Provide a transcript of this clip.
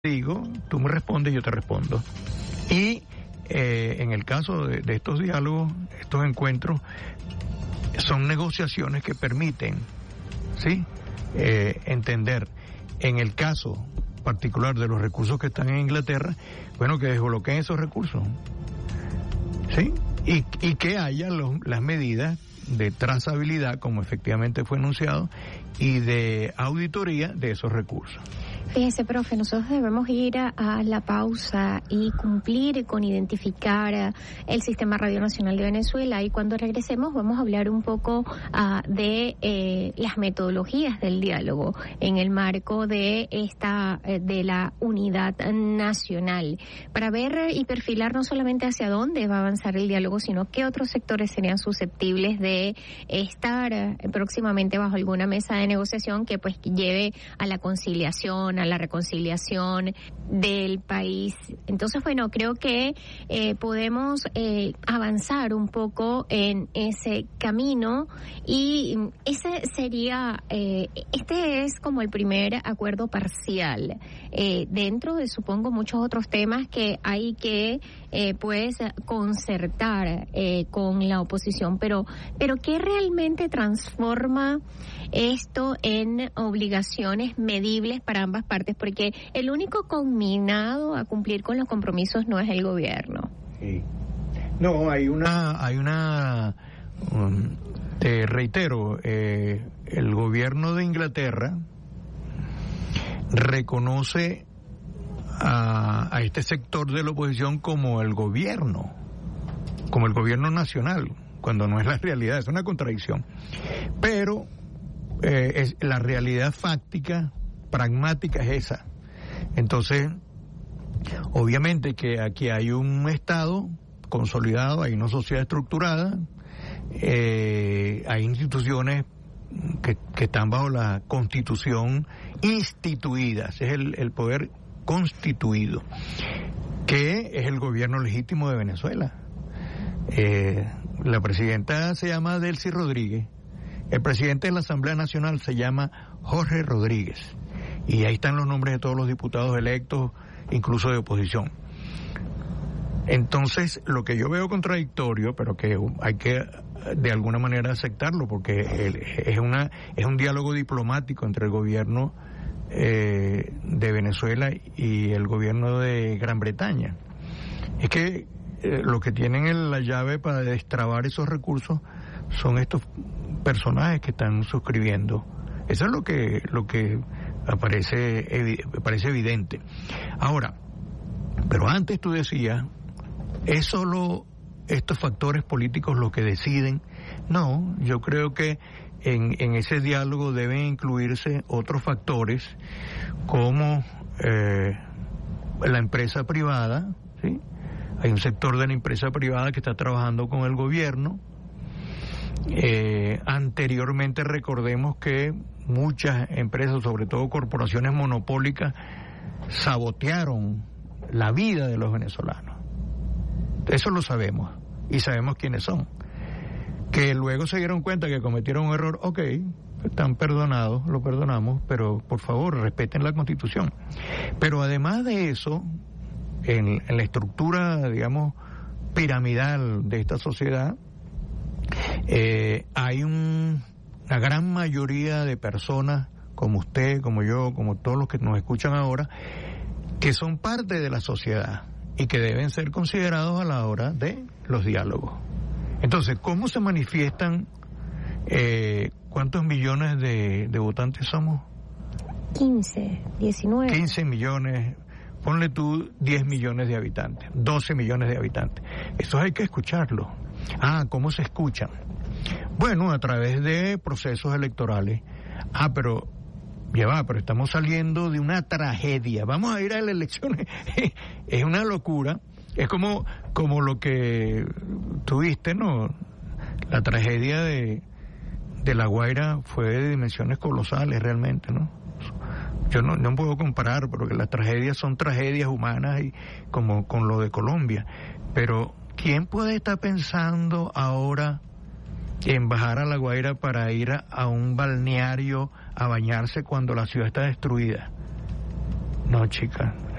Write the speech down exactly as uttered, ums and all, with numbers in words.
digo, tú me respondes, yo te respondo. Y eh, en el caso de, de estos diálogos, estos encuentros, son negociaciones que permiten, ¿sí? Eh, entender, en el caso particular de los recursos que están en Inglaterra, bueno, que desbloqueen esos recursos, ¿sí? Y, y que haya los, las medidas de trazabilidad, como efectivamente fue anunciado, y de auditoría de esos recursos. Fíjese, profe, nosotros debemos ir a, a la pausa y cumplir con identificar el Sistema Radio Nacional de Venezuela, y cuando regresemos vamos a hablar un poco uh, de eh, las metodologías del diálogo en el marco de esta de la unidad nacional, para ver y perfilar no solamente hacia dónde va a avanzar el diálogo, sino qué otros sectores serían susceptibles de estar eh, próximamente bajo alguna mesa de negociación que pues lleve a la conciliación, a la reconciliación del país. Entonces, bueno, creo que eh, podemos eh, avanzar un poco en ese camino, y ese sería, eh, este es como el primer acuerdo parcial, eh, dentro de, supongo, muchos otros temas que hay que, eh, pues, concertar eh, con la oposición, pero, pero ¿qué realmente transforma esto en obligaciones medibles para ambas partes? Porque el único conminado a cumplir con los compromisos no es el gobierno. Sí. No, hay una, hay una, um, te reitero, eh, el gobierno de Inglaterra reconoce a, a este sector de la oposición como el gobierno, como el gobierno nacional, cuando no es la realidad, es una contradicción. Pero eh, es, la realidad fáctica, pragmática, es esa. Entonces, obviamente que aquí hay un Estado consolidado, hay una sociedad estructurada, eh, hay instituciones que, que están bajo la Constitución instituidas, es el, el poder constituido, que es el gobierno legítimo de Venezuela. Eh, la presidenta se llama Delcy Rodríguez, el presidente de la Asamblea Nacional se llama Jorge Rodríguez, y ahí están los nombres de todos los diputados electos, incluso de oposición. Entonces, lo que yo veo contradictorio, pero que hay que de alguna manera aceptarlo, porque es una es un diálogo diplomático entre el gobierno eh, de Venezuela y el gobierno de Gran Bretaña, es que eh, lo que tienen en la llave para destrabar esos recursos son estos personajes que están suscribiendo. Eso es lo que lo que aparece parece evidente. Ahora, pero antes tú decías, ¿es solo estos factores políticos los que deciden? No, yo creo que en, en ese diálogo deben incluirse otros factores como eh, la empresa privada, ¿sí? Hay un sector de la empresa privada que está trabajando con el gobierno. Eh, anteriormente recordemos que muchas empresas, sobre todo corporaciones monopólicas, sabotearon la vida de los venezolanos. Eso lo sabemos, y sabemos quiénes son. Que luego se dieron cuenta que cometieron un error, ok, están perdonados, lo perdonamos, pero por favor respeten la Constitución. Pero además de eso, en, en la estructura, digamos, piramidal de esta sociedad, eh, hay un, una gran mayoría de personas, como usted, como yo, como todos los que nos escuchan ahora, que son parte de la sociedad y que deben ser considerados a la hora de los diálogos. Entonces, ¿cómo se manifiestan? Eh, ¿Cuántos millones de, de votantes somos? quince, diecinueve. quince millones, ponle tú diez millones de habitantes, doce millones de habitantes. Eso hay que escucharlo. Ah, ¿cómo se escuchan? Bueno, a través de procesos electorales. Ah, pero ya va, pero estamos saliendo de una tragedia. Vamos a ir a las elecciones. Es una locura. Es como como lo que tuviste, ¿no? La tragedia de, de La Guaira fue de dimensiones colosales realmente, ¿no? Yo no, no puedo comparar, porque las tragedias son tragedias humanas, y como con lo de Colombia. Pero ¿quién puede estar pensando ahora en bajar a La Guaira para ir a, a un balneario a bañarse cuando la ciudad está destruida? No, chica,